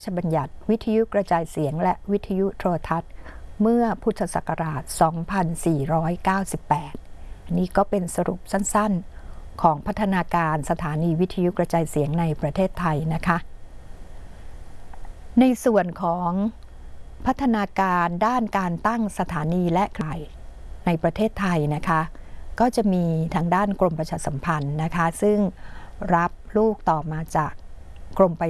บัญญัติวิทยุกระจายเสียงและวิทยุโทรทัศน์เมื่อพุทธศักราช 2498 อันนี้ก็เป็นสรุปสั้นๆของพัฒนาการสถานีวิทยุกระจายเสียงในประเทศไทยนะคะในส่วนของพัฒนาการด้านการตั้งสถานีและขายในประเทศไทยนะคะก็จะมีทางด้านกรมประชาสัมพันธ์นะคะซึ่งรับลูกต่อมาจากกรมไป